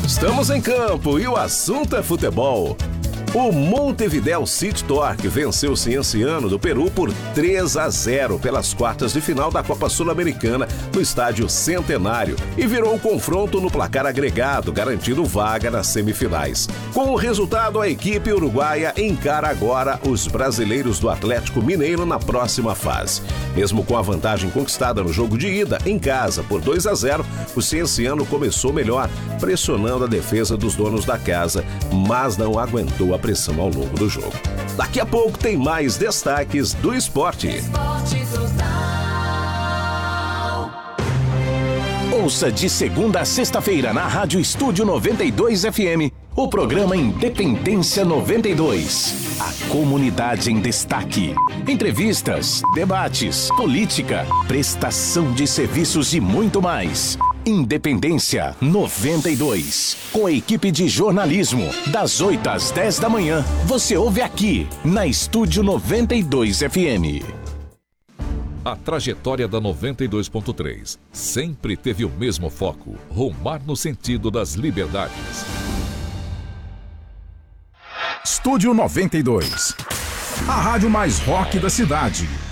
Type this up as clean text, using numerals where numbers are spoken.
Estamos em campo e o assunto é futebol. O Montevideo City Torque venceu o Cienciano do Peru por 3-0 pelas quartas de final da Copa Sul-Americana no estádio Centenário e virou o confronto no placar agregado, garantindo vaga nas semifinais. Com o resultado, a equipe uruguaia encara agora os brasileiros do Atlético Mineiro na próxima fase. Mesmo com a vantagem conquistada no jogo de ida, em casa, por 2-0, o Cienciano começou melhor, pressionando a defesa dos donos da casa, mas não aguentou a pressão ao longo do jogo. Daqui a pouco tem mais destaques do esporte. Ouça de segunda a sexta-feira na Rádio Estúdio 92 FM, o programa Independência 92. A comunidade em destaque. Entrevistas, debates, política, prestação de serviços e muito mais. Independência 92. Com a equipe de jornalismo, das 8 às 10 da manhã. Você ouve aqui, na Estúdio 92 FM. A trajetória da 92.3 sempre teve o mesmo foco: rumar no sentido das liberdades. Estúdio 92. A rádio mais rock da cidade.